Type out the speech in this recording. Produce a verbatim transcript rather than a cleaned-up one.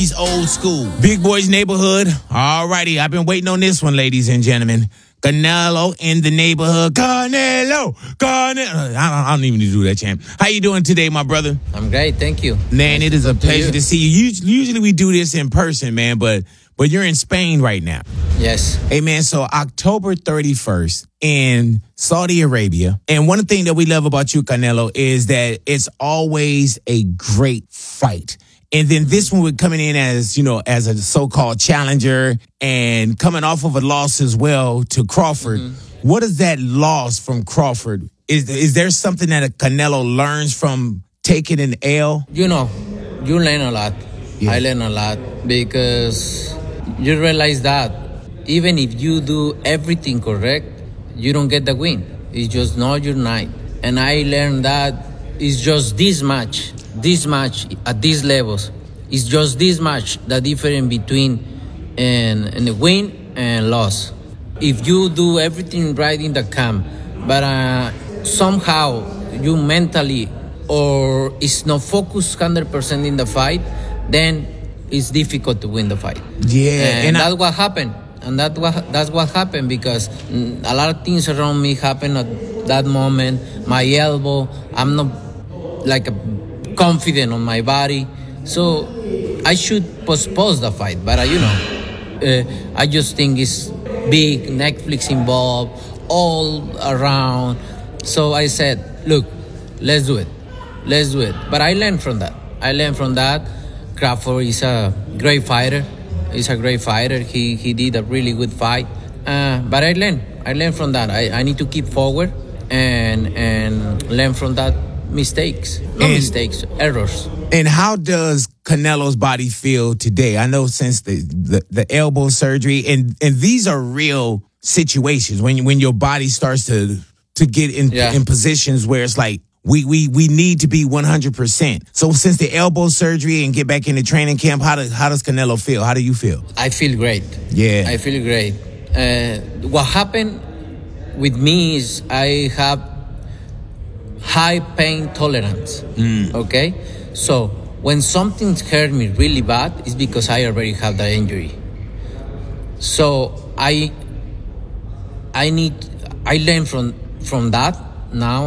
He's old school. Big Boys Neighborhood. All righty. I've been waiting on this one, ladies and gentlemen. Canelo in the neighborhood. Canelo. Canelo. I don't, I don't even need to do that, champ. How you doing today, my brother? I'm great. Thank you. Man, nice it is a pleasure to, to see you. Usually, usually we do this in person, man, but but you're in Spain right now. Yes. Hey, man, so October thirty-first in Saudi Arabia. And one thing that we love about you, Canelo, is that it's always a great fight. And then this one, we're coming in as, you know, as a so-called challenger and coming off of a loss as well to Crawford. Mm-hmm. What is that loss from Crawford? Is is there something that a Canelo learns from taking an L? You know, you learn a lot. Yeah. I learn a lot because you realize that even if you do everything correct, you don't get the win. It's just not your night. And I learned that it's just this much. This match at these levels is just this much the difference between an, an a win and loss. If you do everything right in the camp, but uh, somehow you mentally or is not focused one hundred percent in the fight, then it's difficult to win the fight. Yeah, and, and that's I- what happened. And that what, that's what happened because a lot of things around me happened at that moment. My elbow, I'm not like a confident on my body, so I should postpone the fight. But uh, you know, uh, I just think it's big Netflix involved all around. So I said, look, let's do it, let's do it. But I learned from that. I learned from that. Crawford is a great fighter. He's a great fighter. He he did a really good fight. Uh, but I learned. I learned from that. I, I need to keep forward and and learn from that. Mistakes, no and, mistakes, errors. And how does Canelo's body feel today? I know since the, the, the elbow surgery, and, and these are real situations when when your body starts to to get in yeah. in positions where it's like we we we need to be one hundred percent. So since the elbow surgery and get back into training camp, how does how does Canelo feel? How do you feel? I feel great. Yeah, I feel great. Uh, what happened with me is I have high pain tolerance. Mm. Okay, so when something hurt me really bad, it's because I already have the injury. So I I need I learn from from that now.